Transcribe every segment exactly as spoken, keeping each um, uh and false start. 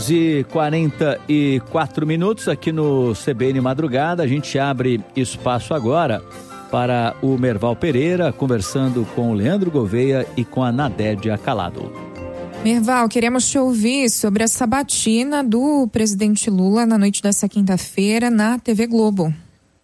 e quarenta e quatro minutos aqui no C B N Madrugada. A gente abre espaço agora para o Merval Pereira conversando com o Leandro Gouveia e com a Nadédia Calado. Merval, queremos te ouvir sobre a sabatina do presidente Lula na noite dessa quinta-feira na T V Globo.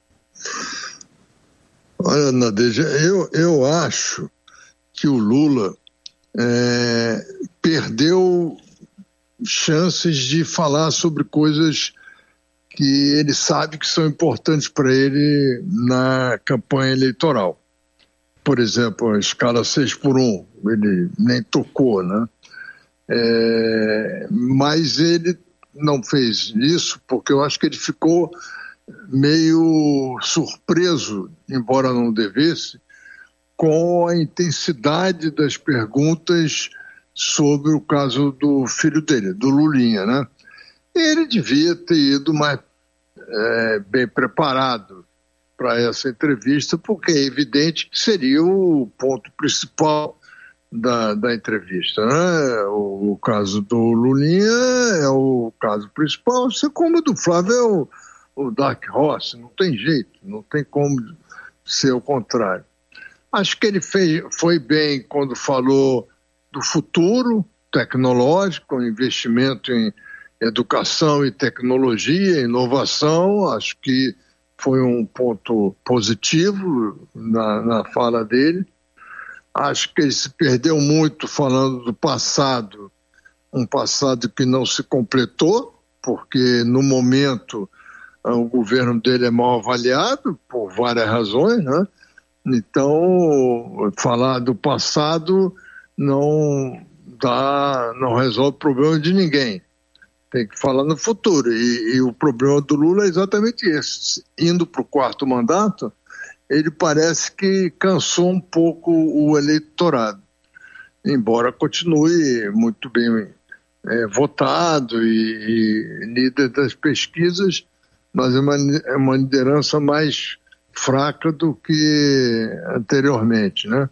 Olha, Nadédia, eu, eu acho que o Lula é, perdeu chances de falar sobre coisas que ele sabe que são importantes para ele na campanha eleitoral. Por exemplo, a escala seis por um, ele nem tocou, né? É, mas ele não fez isso porque eu acho que ele ficou meio surpreso, embora não devesse, com a intensidade das perguntas sobre o caso do filho dele, do Lulinha, né? Ele devia ter ido mais é, bem preparado para essa entrevista, porque é evidente que seria o ponto principal da, da entrevista, né? O, o caso do Lulinha é o caso principal, assim como o do Flávio é o, o Dark Horse, não tem jeito, não tem como ser o contrário. Acho que ele fez, foi bem quando falou do futuro tecnológico, investimento em educação e tecnologia, inovação. Acho que foi um ponto positivo na, na fala dele. Acho que ele se perdeu muito falando do passado, um passado que não se completou, porque no momento o governo dele é mal avaliado por várias razões, né? Então, falar do passado não dá, não resolve o problema de ninguém. Tem que falar no futuro. E, e o problema do Lula é exatamente esse. Indo para o quarto mandato, ele parece que cansou um pouco o eleitorado, embora continue muito bem é, votado e, e líder das pesquisas, mas é uma, é uma liderança mais fraca do que anteriormente, né?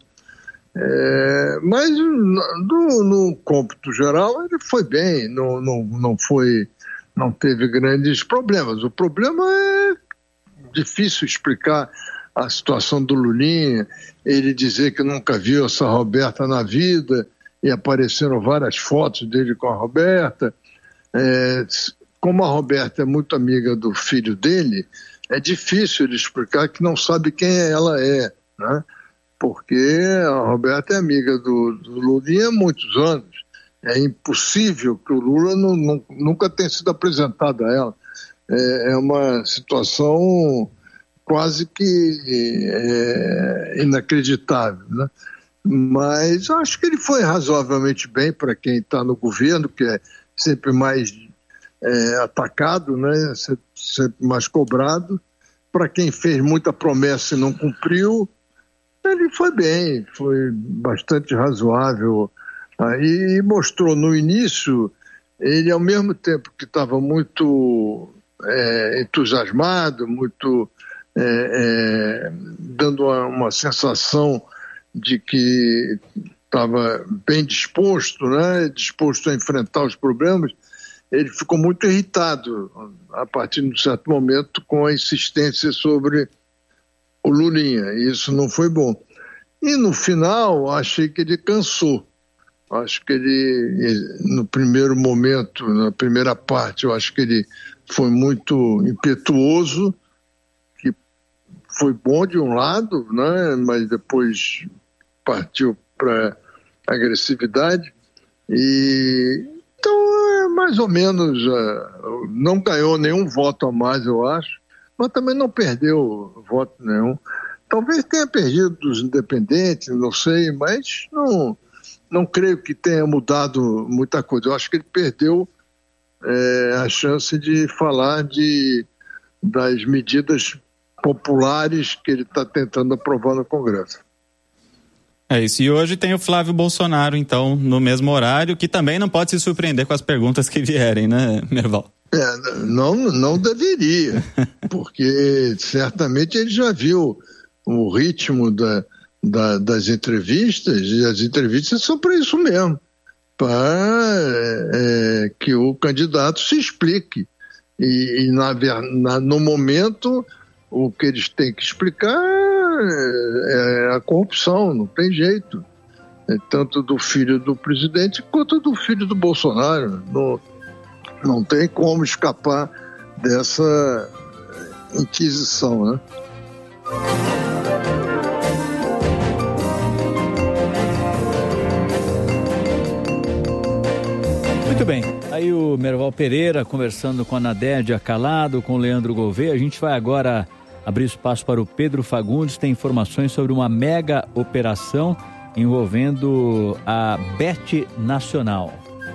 É, mas no, no cômputo geral ele foi bem, não, não, não, foi, não teve grandes problemas. O problema é difícil explicar a situação do Lulinha, ele dizer que nunca viu essa Roberta na vida e apareceram várias fotos dele com a Roberta. É, como a Roberta é muito amiga do filho dele, é difícil ele explicar que não sabe quem ela é, né? Porque a Roberta é amiga do, do Lulinha há muitos anos. É impossível que o Lula não, não, nunca tenha sido apresentado a ela. É, é uma situação quase que é, inacreditável, né? Mas acho que ele foi razoavelmente bem para quem está no governo, que é sempre mais é, atacado, né? Sempre mais cobrado. Para quem fez muita promessa e não cumpriu, ele foi bem, foi bastante razoável. Aí mostrou no início, ele ao mesmo tempo que estava muito é, entusiasmado, muito é, é, dando uma, uma sensação de que estava bem disposto, né? Disposto a enfrentar os problemas. Ele ficou muito irritado a partir de um certo momento com a insistência sobre o Lulinha. Isso não foi bom. E no final, achei que ele cansou. Acho que ele, no primeiro momento, na primeira parte, eu acho que ele foi muito impetuoso, que foi bom de um lado, né? Mas depois partiu para agressividade. E então, é mais ou menos, não ganhou nenhum voto a mais, eu acho, mas também não perdeu voto nenhum. Talvez tenha perdido dos independentes, não sei, mas não, não creio que tenha mudado muita coisa. Eu acho que ele perdeu é, a chance de falar de, das medidas populares que ele está tentando aprovar no Congresso. É isso, e hoje tem o Flávio Bolsonaro, então, no mesmo horário, que também não pode se surpreender com as perguntas que vierem, né, Merval? É, não, não deveria, porque certamente ele já viu o ritmo da, da, das entrevistas, e as entrevistas são para isso mesmo. para é, que o candidato se explique. E, e na, na, no momento, o que eles têm que explicar é, é a corrupção, não tem jeito. É, tanto do filho do presidente quanto do filho do Bolsonaro. Não, não tem como escapar dessa inquisição, né? Muito bem, aí o Merval Pereira conversando com a Nadege Acalado, com o Leandro Gouveia. A gente vai agora abrir espaço para o Pedro Fagundes, tem informações sobre uma mega operação envolvendo a Bet Nacional.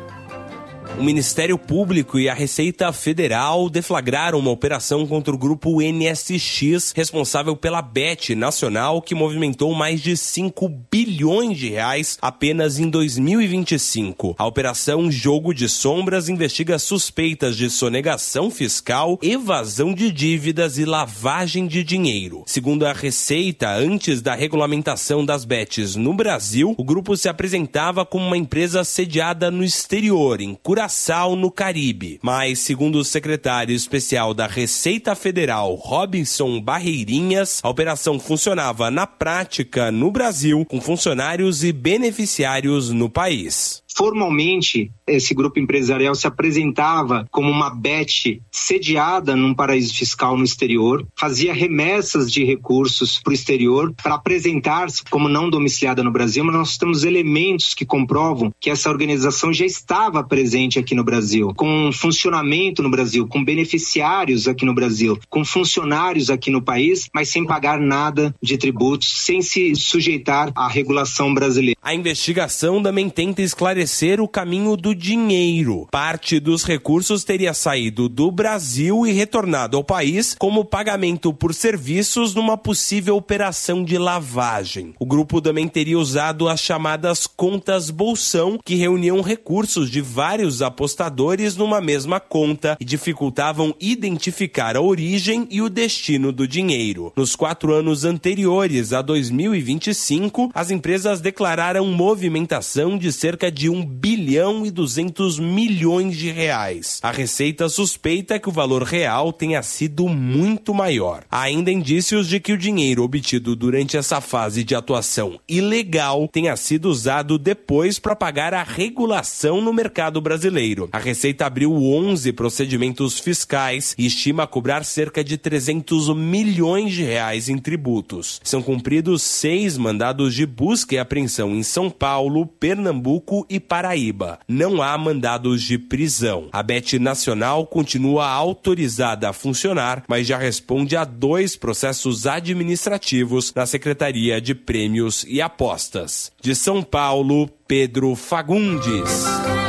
O Ministério Público e a Receita Federal deflagraram uma operação contra o grupo N S X, responsável pela Bet Nacional, que movimentou mais de cinco bilhões de reais apenas em dois mil e vinte e cinco. A operação Jogo de Sombras investiga suspeitas de sonegação fiscal, evasão de dívidas e lavagem de dinheiro. Segundo a Receita, antes da regulamentação das bets no Brasil, o grupo se apresentava como uma empresa sediada no exterior, em Curaçao, no Caribe. Mas, segundo o secretário especial da Receita Federal, Robinson Barreirinhas, a operação funcionava na prática no Brasil, com funcionários e beneficiários no país. Formalmente, esse grupo empresarial se apresentava como uma bet sediada num paraíso fiscal no exterior, fazia remessas de recursos para o exterior para apresentar-se como não domiciliada no Brasil, mas nós temos elementos que comprovam que essa organização já estava presente aqui no Brasil, com funcionamento no Brasil, com beneficiários aqui no Brasil, com funcionários aqui no país, mas sem pagar nada de tributos, sem se sujeitar à regulação brasileira. A investigação também tenta esclarecer o caminho do dinheiro. Parte dos recursos teria saído do Brasil e retornado ao país como pagamento por serviços numa possível operação de lavagem. O grupo também teria usado as chamadas contas bolsão, que reuniam recursos de vários apostadores numa mesma conta e dificultavam identificar a origem e o destino do dinheiro. Nos quatro anos anteriores a dois mil e vinte e cinco, as empresas declararam movimentação de cerca de um bilhão e duzentos milhões de reais. A Receita suspeita que o valor real tenha sido muito maior. Há ainda indícios de que o dinheiro obtido durante essa fase de atuação ilegal tenha sido usado depois para pagar a regulação no mercado brasileiro. A Receita abriu onze procedimentos fiscais e estima cobrar cerca de trezentos milhões de reais em tributos. São cumpridos seis mandados de busca e apreensão em São Paulo, Pernambuco e Paraíba. Não há mandados de prisão. A Bet Nacional continua autorizada a funcionar, mas já responde a dois processos administrativos na Secretaria de Prêmios e Apostas. De São Paulo, Pedro Fagundes.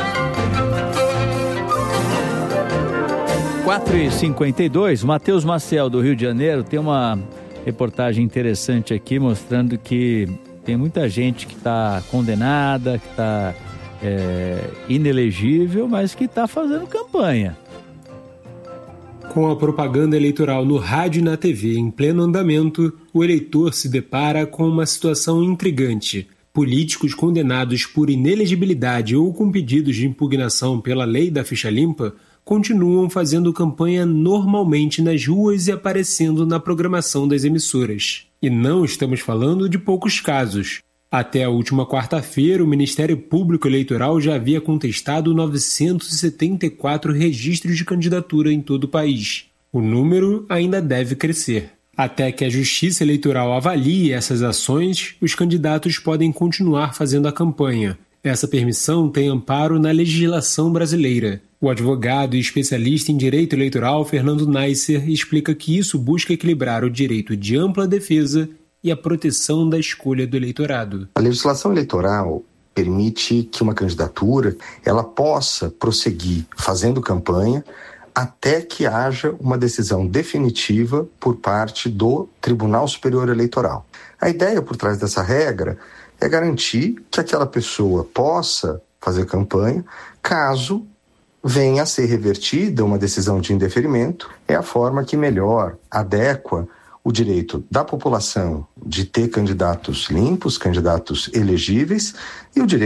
quatro e cinquenta e dois, Matheus Maciel, do Rio de Janeiro, tem uma reportagem interessante aqui mostrando que tem muita gente que está condenada, que está é, inelegível, mas que está fazendo campanha. Com a propaganda eleitoral no rádio e na T V em pleno andamento, o eleitor se depara com uma situação intrigante. Políticos condenados por inelegibilidade ou com pedidos de impugnação pela lei da ficha limpa continuam fazendo campanha normalmente nas ruas e aparecendo na programação das emissoras. E não estamos falando de poucos casos. Até a última quarta-feira, o Ministério Público Eleitoral já havia contestado novecentos e setenta e quatro registros de candidatura em todo o país. O número ainda deve crescer. Até que a Justiça Eleitoral avalie essas ações, os candidatos podem continuar fazendo a campanha. Essa permissão tem amparo na legislação brasileira. O advogado e especialista em direito eleitoral Fernando Neisser explica que isso busca equilibrar o direito de ampla defesa e a proteção da escolha do eleitorado. A legislação eleitoral permite que uma candidatura ela possa prosseguir fazendo campanha até que haja uma decisão definitiva por parte do Tribunal Superior Eleitoral. A ideia por trás dessa regra é garantir que aquela pessoa possa fazer campanha caso venha a ser revertida uma decisão de indeferimento. É a forma que melhor adequa o direito da população de ter candidatos limpos, candidatos elegíveis, e o direito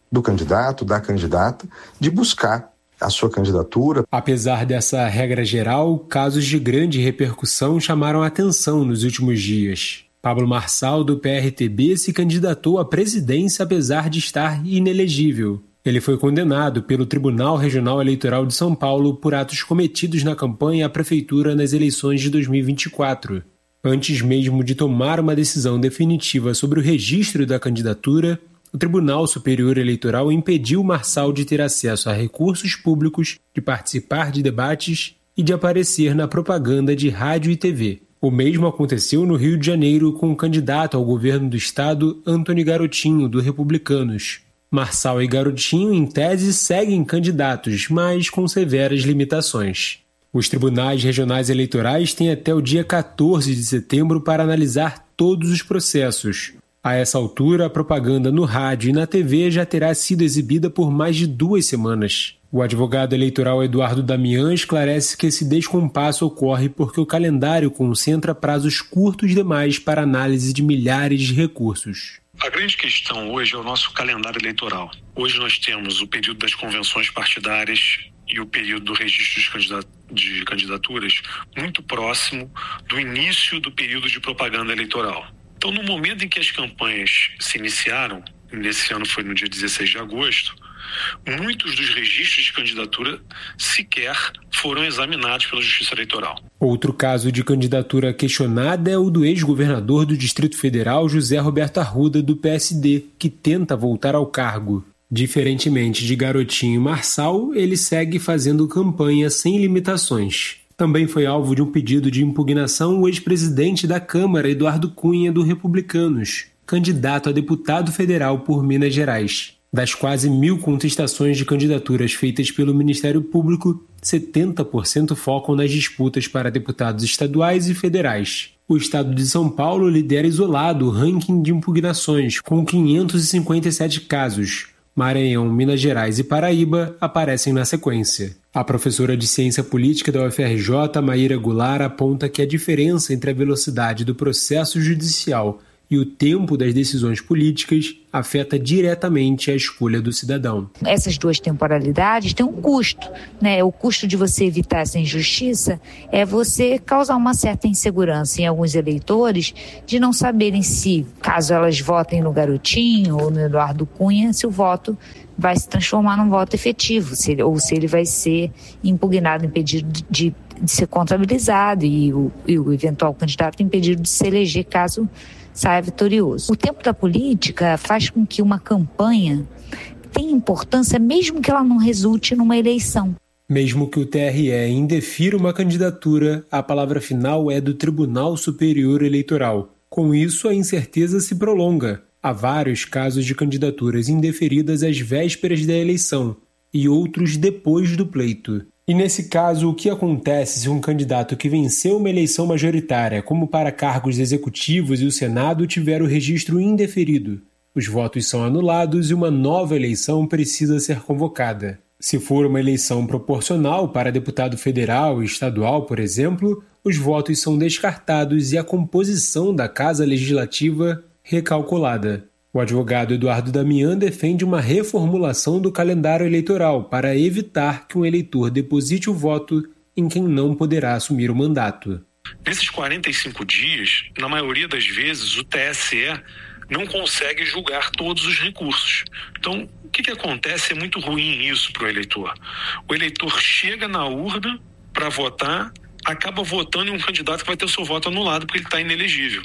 do candidato, da candidata, de buscar a sua candidatura. Apesar dessa regra geral, casos de grande repercussão chamaram a atenção nos últimos dias. Pablo Marçal, do P R T B, se candidatou à presidência apesar de estar inelegível. Ele foi condenado pelo Tribunal Regional Eleitoral de São Paulo por atos cometidos na campanha à prefeitura nas eleições de dois mil e vinte e quatro. Antes mesmo de tomar uma decisão definitiva sobre o registro da candidatura, o Tribunal Superior Eleitoral impediu Marçal de ter acesso a recursos públicos, de participar de debates e de aparecer na propaganda de rádio e T V. O mesmo aconteceu no Rio de Janeiro com o candidato ao governo do estado, Antony Garotinho, do Republicanos. Marçal e Garotinho, em tese, seguem candidatos, mas com severas limitações. Os tribunais regionais eleitorais têm até o dia quatorze de setembro para analisar todos os processos. A essa altura, a propaganda no rádio e na T V já terá sido exibida por mais de duas semanas. O advogado eleitoral Eduardo Damian esclarece que esse descompasso ocorre porque o calendário concentra prazos curtos demais para análise de milhares de recursos. A grande questão hoje é o nosso calendário eleitoral. Hoje nós temos o período das convenções partidárias e o período do registro de, candidat- de candidaturas muito próximo do início do período de propaganda eleitoral. Então, no momento em que as campanhas se iniciaram, nesse ano foi no dia dezesseis de agosto, muitos dos registros de candidatura sequer foram examinados pela Justiça Eleitoral. Outro caso de candidatura questionada é o do ex-governador do Distrito Federal, José Roberto Arruda, do P S D, que tenta voltar ao cargo. Diferentemente de Garotinho e Marçal, ele segue fazendo campanha sem limitações. Também foi alvo de um pedido de impugnação o ex-presidente da Câmara, Eduardo Cunha, do Republicanos, candidato a deputado federal por Minas Gerais. Das quase mil contestações de candidaturas feitas pelo Ministério Público, setenta por cento focam nas disputas para deputados estaduais e federais. O estado de São Paulo lidera isolado o ranking de impugnações, com quinhentos e cinquenta e sete casos. Maranhão, Minas Gerais e Paraíba aparecem na sequência. A professora de Ciência Política da U F R J, Maíra Goulart, aponta que a diferença entre a velocidade do processo judicial e o tempo das decisões políticas afeta diretamente a escolha do cidadão. Essas duas temporalidades têm um custo, né? O custo de você evitar essa injustiça é você causar uma certa insegurança em alguns eleitores de não saberem se, caso elas votem no Garotinho ou no Eduardo Cunha, se o voto vai se transformar num voto efetivo, se ele, ou se ele vai ser impugnado, impedido de, de ser contabilizado e o, e o eventual candidato impedido de se eleger caso saia vitorioso. O tempo da política faz com que uma campanha tenha importância mesmo que ela não resulte numa eleição. Mesmo que o T R E indefira uma candidatura, a palavra final é do Tribunal Superior Eleitoral. Com isso, a incerteza se prolonga. Há vários casos de candidaturas indeferidas às vésperas da eleição e outros depois do pleito. E nesse caso, o que acontece se um candidato que venceu uma eleição majoritária, como para cargos executivos e o Senado, tiver o registro indeferido? Os votos são anulados e uma nova eleição precisa ser convocada. Se for uma eleição proporcional para deputado federal e estadual, por exemplo, os votos são descartados e a composição da Casa Legislativa recalculada. O advogado Eduardo Damian defende uma reformulação do calendário eleitoral para evitar que um eleitor deposite o voto em quem não poderá assumir o mandato. Nesses quarenta e cinco dias, na maioria das vezes, o T S E não consegue julgar todos os recursos. Então, o que, que acontece? É muito ruim isso para o eleitor. O eleitor chega na urna para votar, acaba votando em um candidato que vai ter o seu voto anulado porque ele está inelegível.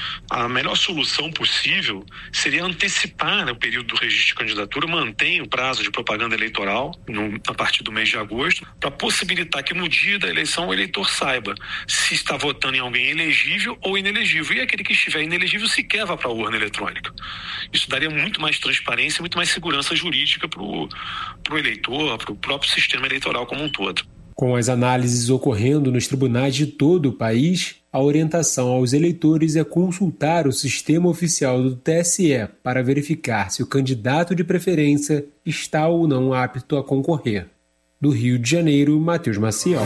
A melhor solução possível seria antecipar, né, o período do registro de candidatura, manter o prazo de propaganda eleitoral no, a partir do mês de agosto, para possibilitar que no dia da eleição o eleitor saiba se está votando em alguém elegível ou inelegível. E aquele que estiver inelegível sequer vá para a urna eletrônica. Isso daria muito mais transparência, muito mais segurança jurídica para o eleitor, para o próprio sistema eleitoral como um todo. Com as análises ocorrendo nos tribunais de todo o país, a orientação aos eleitores é consultar o sistema oficial do T S E para verificar se o candidato de preferência está ou não apto a concorrer. Do Rio de Janeiro, Matheus Maciel.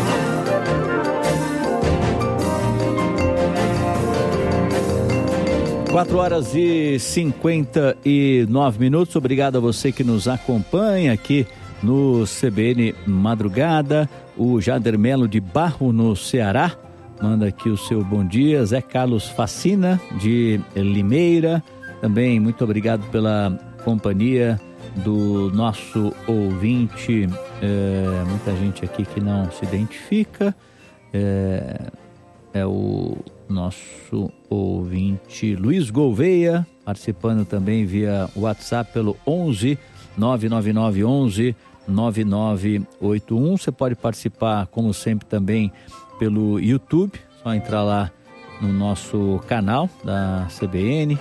quatro horas e cinquenta e nove minutos. Obrigado a você que nos acompanha aqui no C B N Madrugada. O Jader Melo de Barro, no Ceará, manda aqui o seu bom dia. Zé Carlos Facina de Limeira, também muito obrigado pela companhia do nosso ouvinte. É, muita gente aqui que não se identifica. É, é o nosso ouvinte Luiz Gouveia, participando também via WhatsApp pelo onze nove nove nove onze nove nove oito um. Você pode participar, como sempre, também pelo YouTube, só entrar lá no nosso canal da C B N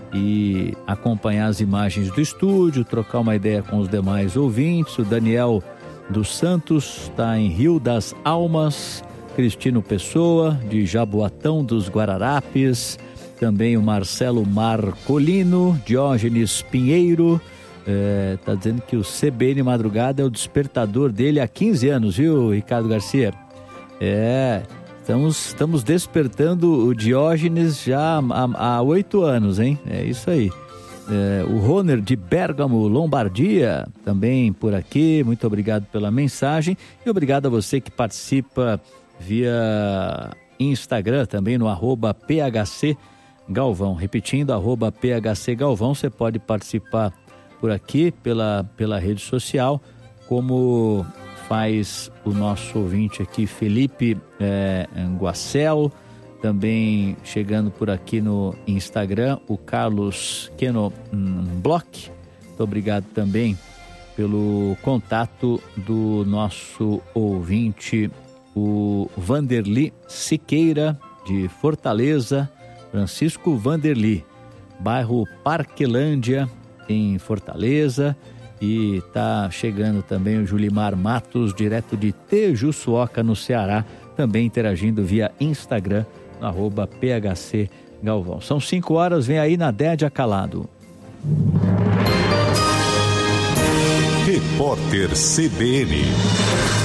e acompanhar as imagens do estúdio, trocar uma ideia com os demais ouvintes. O Daniel dos Santos está em Rio das Almas, Cristino Pessoa, de Jaboatão dos Guararapes, também o Marcelo Marcolino, Diógenes Pinheiro, está é, dizendo que o C B N Madrugada é o despertador dele há quinze anos, viu, Ricardo Garcia? É, estamos, estamos despertando o Diógenes já há oito anos, hein? É isso aí. É, o Roner de Bérgamo, Lombardia, também por aqui, muito obrigado pela mensagem e obrigado a você que participa via Instagram, também no arroba P H C Galvão. Repetindo, arroba P H C Galvão, você pode participar por aqui pela, pela rede social, como faz o nosso ouvinte aqui, Felipe é, Anguacel, também chegando por aqui no Instagram, o Carlos Keno Bloch. Muito obrigado também pelo contato do nosso ouvinte, o Vanderli Siqueira, de Fortaleza, Francisco Vanderli, bairro Parquelândia, em Fortaleza. E tá chegando também o Julimar Matos, direto de Tejuçuoca, no Ceará, também interagindo via Instagram, no arroba P H C Galvão. São cinco horas, vem aí Nadédia Calado. Repórter C B N.